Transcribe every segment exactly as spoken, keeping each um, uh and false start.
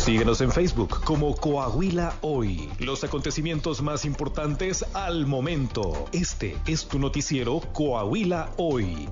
Síguenos en Facebook como Coahuila Hoy. Los acontecimientos más importantes al momento. Este es tu noticiero Coahuila Hoy.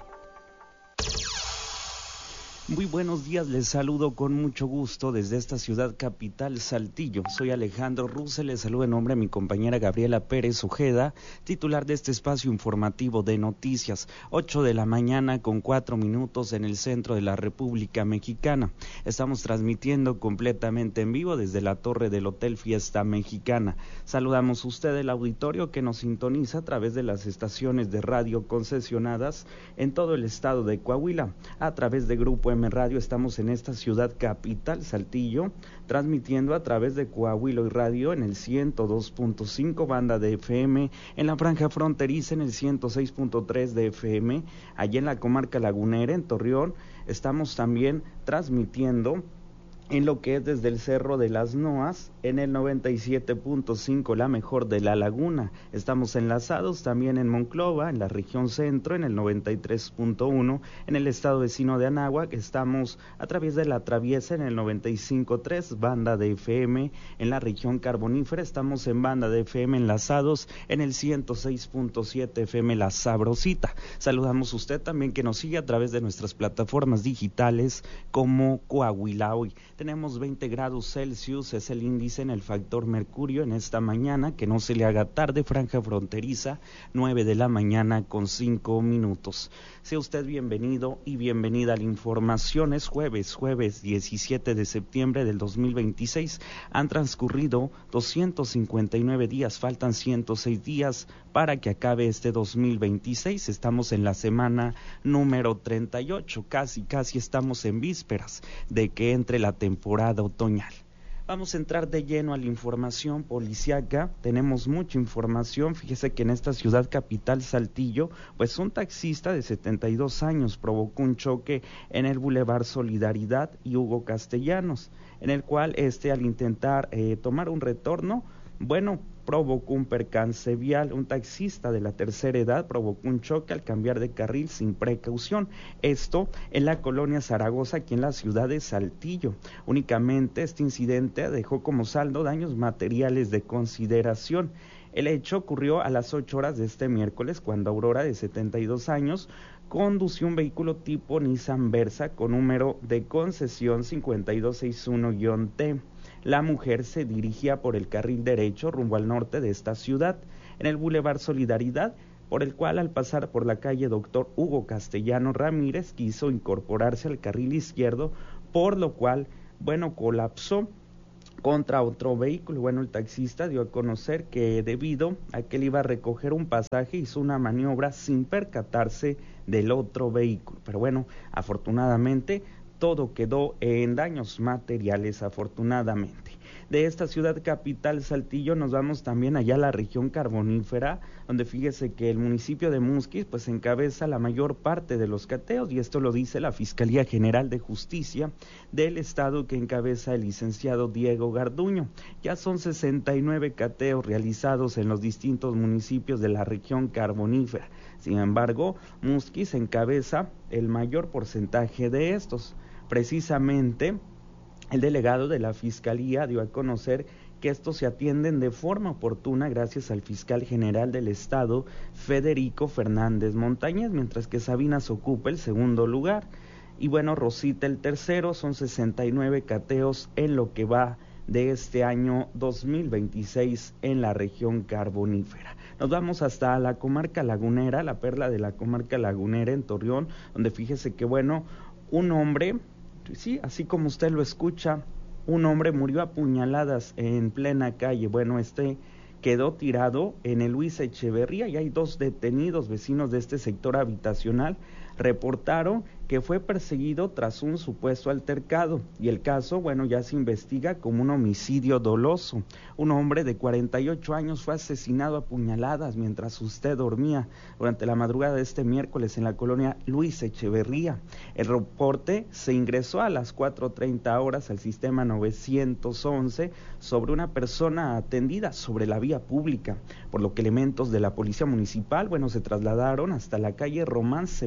Muy buenos días, les saludo con mucho gusto desde esta ciudad capital, Saltillo. Soy Alejandro Ruse, les saludo en nombre de mi compañera Gabriela Pérez Ojeda, titular de este espacio informativo de noticias. Ocho de la mañana con cuatro minutos en el centro de la República Mexicana. Estamos transmitiendo completamente en vivo desde la torre del Hotel Fiesta Mexicana. Saludamos a usted, el auditorio que nos sintoniza a través de las estaciones de radio concesionadas en todo el estado de Coahuila, a través de Grupo M Radio. Estamos en esta ciudad capital, Saltillo, transmitiendo a través de Coahuila y Radio en el ciento dos punto cinco banda de F M, en la franja fronteriza en el ciento seis punto tres de F M, allí en la comarca lagunera, en Torreón. Estamos también transmitiendo en lo que es desde el Cerro de las Noas, en el noventa y siete punto cinco, la mejor de la laguna. Estamos enlazados también en Monclova, en la región centro, en el noventa y tres punto uno, en el estado vecino de Anáhuac. Estamos a través de la Traviesa en el noventa y cinco punto tres, banda de F M, en la región carbonífera. Estamos en banda de F M enlazados en el ciento seis punto siete F M, La Sabrosita. Saludamos a usted también que nos sigue a través de nuestras plataformas digitales como Coahuila Hoy. Tenemos veinte grados Celsius, es el índice en el factor mercurio en esta mañana, que no se le haga tarde, franja fronteriza, nueve de la mañana con cinco minutos. Sea usted bienvenido y bienvenida a la información. Es jueves, jueves diecisiete de septiembre del dos mil veintiséis. Han transcurrido doscientos cincuenta y nueve días, faltan ciento seis días para que acabe este dos mil veintiséis. Estamos en la semana número treinta y ocho, casi, casi estamos en vísperas de que entre la temporada otoñal. Vamos a entrar de lleno a la información policiaca. Tenemos mucha información. Fíjese que en esta ciudad capital, Saltillo, pues un taxista de setenta y dos años provocó un choque en el Boulevard Solidaridad y Hugo Castellanos, en el cual este, al intentar eh, tomar un retorno, bueno, provocó un percance vial. Un taxista de la tercera edad provocó un choque al cambiar de carril sin precaución. Esto en la colonia Zaragoza, aquí en la ciudad de Saltillo. Únicamente este incidente dejó como saldo daños materiales de consideración. El hecho ocurrió a las ocho horas de este miércoles, cuando Aurora, de setenta y dos años, condució un vehículo tipo Nissan Versa con número de concesión cincuenta y dos sesenta y uno T. La mujer se dirigía por el carril derecho rumbo al norte de esta ciudad, en el Boulevard Solidaridad, por el cual, al pasar por la calle Doctor Hugo Castellano Ramírez, quiso incorporarse al carril izquierdo, por lo cual, bueno, colapsó contra otro vehículo. Bueno, el taxista dio a conocer que debido a que él iba a recoger un pasaje, hizo una maniobra sin percatarse del otro vehículo. Pero bueno, afortunadamente todo quedó en daños materiales, afortunadamente. De esta ciudad capital, Saltillo, nos vamos también allá a la región carbonífera, donde fíjese que el municipio de Musquis pues encabeza la mayor parte de los cateos, y esto lo dice la Fiscalía General de Justicia del estado, que encabeza el licenciado Diego Garduño. Ya son sesenta y nueve cateos realizados en los distintos municipios de la región carbonífera. Sin embargo, Musquis encabeza el mayor porcentaje de estos. Precisamente, el delegado de la Fiscalía dio a conocer que estos se atienden de forma oportuna gracias al fiscal general del estado, Federico Fernández Montañez, mientras que Sabinas ocupa el segundo lugar. Y bueno, Rosita el tercero. Son sesenta y nueve cateos en lo que va de este año dos mil veintiséis en la región carbonífera. Nos vamos hasta la comarca lagunera, la perla de la comarca lagunera, en Torreón, donde fíjese que bueno, un hombre, sí, así como usted lo escucha, un hombre murió a puñaladas en plena calle. Bueno, este quedó tirado en el Luis Echeverría, y hay dos detenidos. Vecinos de este sector habitacional reportaron que fue perseguido tras un supuesto altercado, y el caso, bueno, ya se investiga como un homicidio doloso. Un hombre de cuarenta y ocho años fue asesinado a puñaladas mientras usted dormía durante la madrugada de este miércoles en la colonia Luis Echeverría. El reporte se ingresó a las cuatro treinta horas al sistema novecientos once sobre una persona atendida sobre la vía pública, por lo que elementos de la policía municipal, bueno, se trasladaron hasta la calle Román Cepeda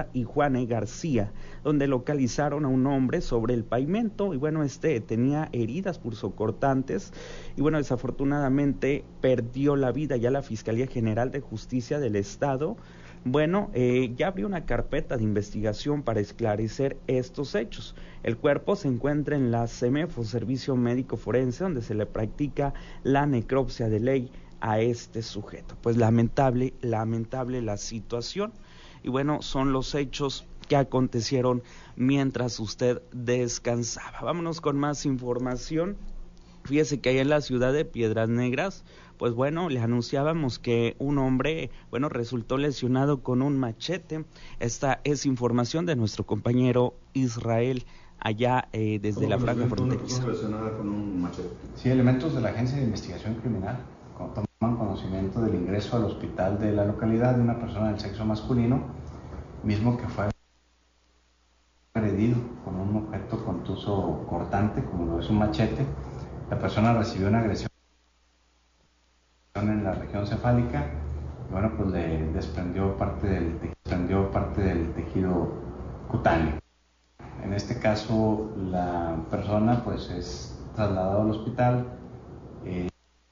García y Juan E. García, donde localizaron a un hombre sobre el pavimento y bueno, este tenía heridas punzocortantes y bueno, desafortunadamente perdió la vida. Ya la Fiscalía General de Justicia del Estado, bueno, eh, ya abrió una carpeta de investigación para esclarecer estos hechos. El cuerpo se encuentra en la CEMEFO, Servicio Médico Forense, donde se le practica la necropsia de ley a este sujeto. Pues lamentable, lamentable la situación. Y bueno, son los hechos que acontecieron mientras usted descansaba. Vámonos con más información. Fíjese que ahí en la ciudad de Piedras Negras, pues bueno, le anunciábamos que un hombre, bueno, resultó lesionado con un machete. Esta es información de nuestro compañero Israel, allá eh, desde la franja fronteriza. ¿Cómo relacionada con un machete? Sí, elementos de la Agencia de Investigación Criminal toman conocimiento del ingreso al hospital de la localidad de una persona del sexo masculino, mismo que fue agredido con un objeto contuso cortante, como lo es un machete. La persona recibió una agresión en la región cefálica y bueno, pues le desprendió parte del, desprendió parte del tejido cutáneo. En este caso, la persona pues es trasladada al hospital. Eh,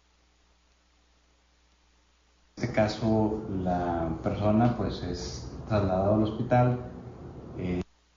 en este caso, la persona pues es trasladada al hospital. Eh,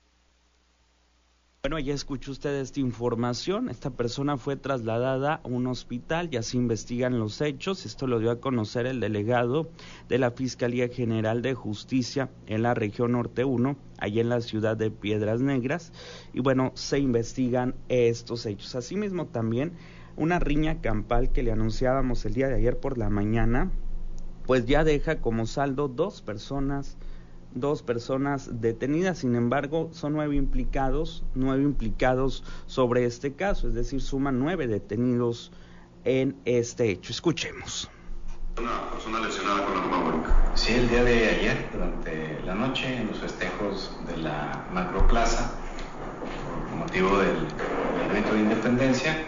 Bueno, ya escuchó usted esta información. Esta persona fue trasladada a un hospital, ya se investigan los hechos. Esto lo dio a conocer el delegado de la Fiscalía General de Justicia en la región Norte uno, allí en la ciudad de Piedras Negras. Y bueno, se investigan estos hechos. Asimismo también una riña campal que le anunciábamos el día de ayer por la mañana, pues ya deja como saldo dos personas dos personas detenidas. Sin embargo, son nueve implicados, nueve implicados sobre este caso, es decir, suman nueve detenidos en este hecho. Escuchemos. Una persona lesionada con arma blanca. Sí, el día de ayer, durante la noche, en los festejos de la Macroplaza, por motivo del, del grito de independencia,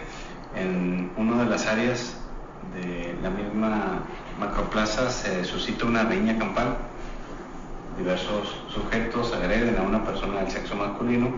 en una de las áreas de la misma Macroplaza se suscita una riña campal. Diversos sujetos agreden a una persona del sexo masculino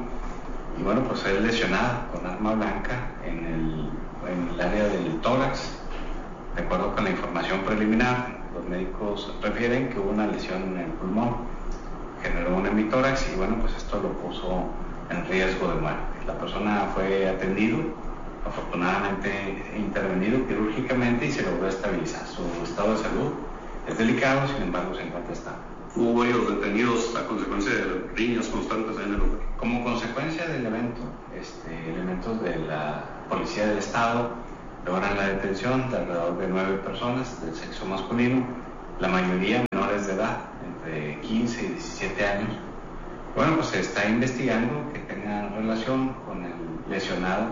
y bueno, pues es lesionada con arma blanca en el, en el área del tórax. De acuerdo con la información preliminar, los médicos refieren que hubo una lesión en el pulmón, generó un hemitórax y bueno, pues esto lo puso en riesgo de muerte. La persona fue atendido, afortunadamente intervenido quirúrgicamente y se logró estabilizar. Su estado de salud es delicado, sin embargo se encuentra estable. ¿Hubo varios detenidos a consecuencia de riñas constantes en el lugar? Como consecuencia del evento, este, elementos de la Policía del Estado logran la detención de alrededor de nueve personas del sexo masculino, la mayoría menores de edad, entre quince y diecisiete años. Bueno, pues se está investigando que tengan relación con el lesionado,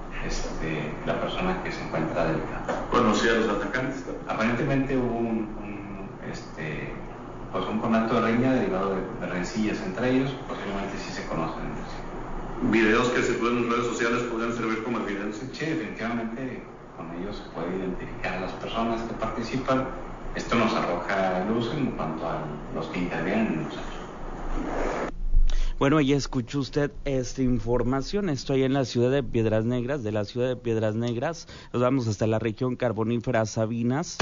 este, la persona que se encuentra delicada. ¿Conocía a los atacantes? Aparentemente hubo un, un este, pues un conato de riña derivado de, de rencillas entre ellos, posiblemente sí se conocen entre sí. ¿Videos que circulan en redes sociales podrían servir como evidencia? Sí, definitivamente con ellos se puede identificar a las personas que participan. Esto nos arroja luz en cuanto a los que intervienen en los hechos. Bueno, ya escuchó usted esta información. Estoy en la ciudad de Piedras Negras. De la ciudad de Piedras Negras nos vamos hasta la región carbonífera Sabinas,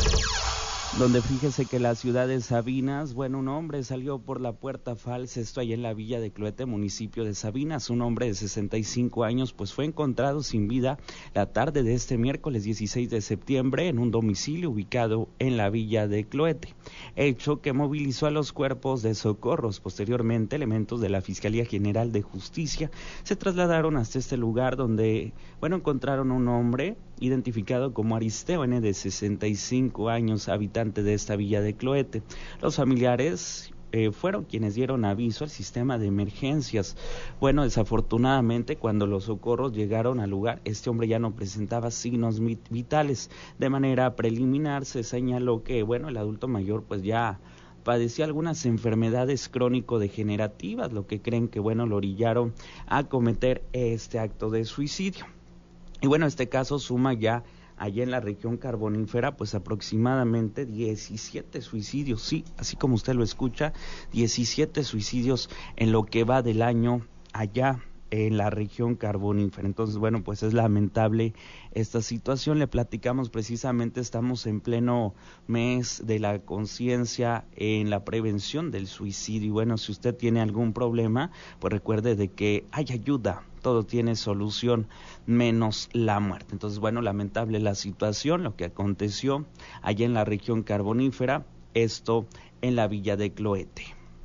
donde fíjese que la ciudad de Sabinas, bueno, un hombre salió por la puerta falsa, esto ahí en la villa de Cloete, municipio de Sabinas. Un hombre de sesenta y cinco años pues fue encontrado sin vida la tarde de este miércoles dieciséis de septiembre en un domicilio ubicado en la villa de Cloete, hecho que movilizó a los cuerpos de socorros. Posteriormente, elementos de la Fiscalía General de Justicia se trasladaron hasta este lugar donde, bueno, encontraron un hombre identificado como Aristeo N, de sesenta y cinco años, habitante de esta villa de Cloete. Los familiares eh, fueron quienes dieron aviso al sistema de emergencias. Bueno, desafortunadamente, cuando los socorros llegaron al lugar, este hombre ya no presentaba signos vitales. De manera preliminar se señaló que, bueno, el adulto mayor pues ya padecía algunas enfermedades crónico-degenerativas, lo que creen que, bueno, lo orillaron a cometer este acto de suicidio. Y bueno, este caso suma ya allá en la región carbonífera, pues aproximadamente diecisiete suicidios, sí, así como usted lo escucha, diecisiete suicidios en lo que va del año allá en la región carbonífera. Entonces, bueno, pues es lamentable esta situación. Le platicamos precisamente, estamos en pleno mes de la conciencia en la prevención del suicidio. Y bueno, si usted tiene algún problema, pues recuerde de que hay ayuda, todo tiene solución, menos la muerte. Entonces, bueno, lamentable la situación, lo que aconteció allá en la región carbonífera, esto en la villa de Cloete.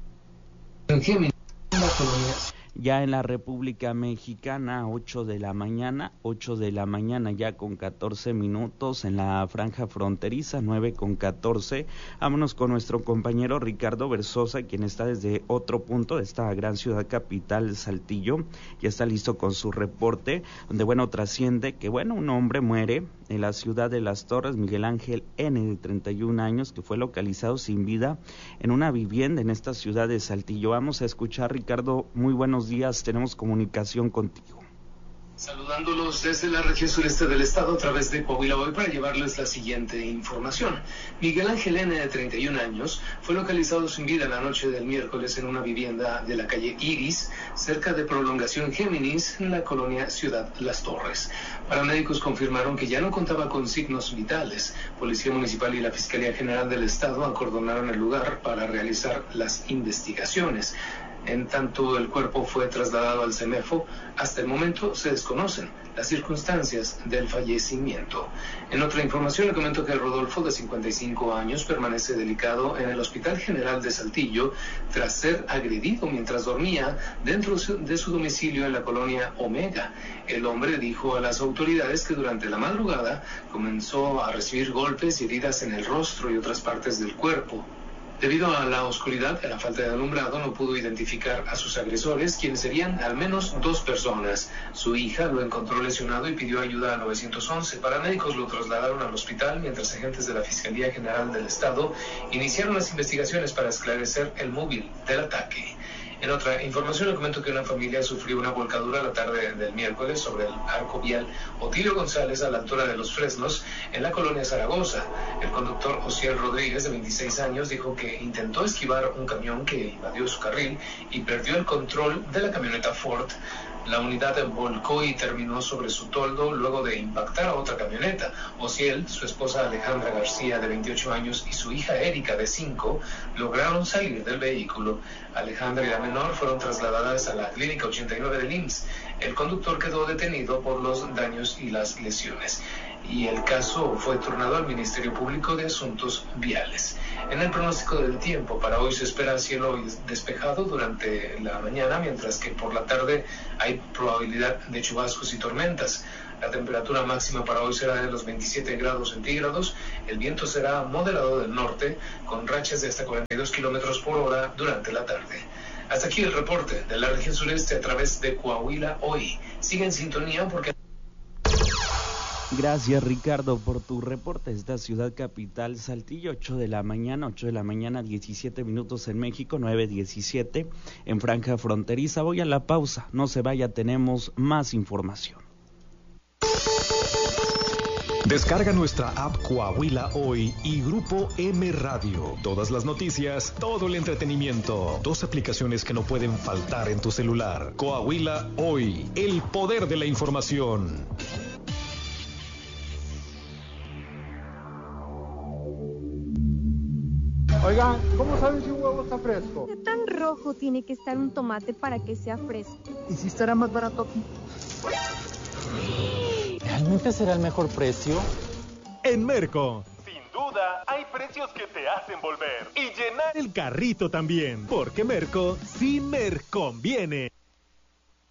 Ya en la República Mexicana, ocho de la mañana, ocho de la mañana ya con catorce minutos en la franja fronteriza, nueve con catorce. Vámonos con nuestro compañero Ricardo Versosa, quien está desde otro punto de esta gran ciudad capital, Saltillo. Ya está listo con su reporte, donde, bueno, trasciende que, bueno, un hombre muere en la ciudad de Las Torres, Miguel Ángel N., de treinta y un años, que fue localizado sin vida en una vivienda en esta ciudad de Saltillo. Vamos a escuchar, Ricardo, muy buenos días, tenemos comunicación contigo. Saludándolos desde la región sureste del estado a través de Coahuila Hoy para llevarles la siguiente información. Miguel Ángel N., de treinta y un años, fue localizado sin vida la noche del miércoles en una vivienda de la calle Iris, cerca de Prolongación Géminis, en la colonia Ciudad Las Torres. Paramédicos confirmaron que ya no contaba con signos vitales. Policía Municipal y la Fiscalía General del Estado acordonaron el lugar para realizar las investigaciones. En tanto el cuerpo fue trasladado al CEMEFO, hasta el momento se desconocen las circunstancias del fallecimiento. En otra información le comento que Rodolfo, de cincuenta y cinco años, permanece delicado en el Hospital General de Saltillo tras ser agredido mientras dormía dentro de su domicilio en la colonia Omega. El hombre dijo a las autoridades que durante la madrugada comenzó a recibir golpes y heridas en el rostro y otras partes del cuerpo. Debido a la oscuridad y a la falta de alumbrado, no pudo identificar a sus agresores, quienes serían al menos dos personas. Su hija lo encontró lesionado y pidió ayuda a nueve once. Paramédicos lo trasladaron al hospital, mientras agentes de la Fiscalía General del Estado iniciaron las investigaciones para esclarecer el móvil del ataque. En otra información le comento que una familia sufrió una volcadura la tarde del miércoles sobre el arco vial Otilio González a la altura de Los Fresnos, en la colonia Zaragoza. El conductor Osiel Rodríguez, de veintiséis años, dijo que intentó esquivar un camión que invadió su carril y perdió el control de la camioneta Ford. La unidad volcó y terminó sobre su toldo luego de impactar a otra camioneta. Osiel, su esposa Alejandra García, de veintiocho años, y su hija Erika, de cinco, lograron salir del vehículo. Alejandra y la menor fueron trasladadas a la Clínica ochenta y nueve del I M S S. El conductor quedó detenido por los daños y las lesiones, y el caso fue turnado al Ministerio Público de Asuntos Viales. En el pronóstico del tiempo, para hoy se espera cielo despejado durante la mañana, mientras que por la tarde hay probabilidad de chubascos y tormentas. La temperatura máxima para hoy será de los veintisiete grados centígrados. El viento será moderado del norte, con rachas de hasta cuarenta y dos kilómetros por hora durante la tarde. Hasta aquí el reporte de la región sureste a través de Coahuila Hoy. Sigue en sintonía porque... Gracias, Ricardo, por tu reporte. Esta ciudad capital, Saltillo, ocho de la mañana, ocho de la mañana, diecisiete minutos en México, nueve diecisiete en franja fronteriza. Voy a la pausa, no se vaya, tenemos más información. Descarga nuestra app Coahuila Hoy y Grupo M Radio. Todas las noticias, todo el entretenimiento. Dos aplicaciones que no pueden faltar en tu celular. Coahuila Hoy, el poder de la información. Oigan, ¿cómo saben si un huevo está fresco? ¿Qué tan rojo tiene que estar un tomate para que sea fresco? ¿Y si estará más barato aquí? ¿Realmente será el mejor precio? En Merco, sin duda, hay precios que te hacen volver y llenar el carrito también, porque Merco sí me conviene.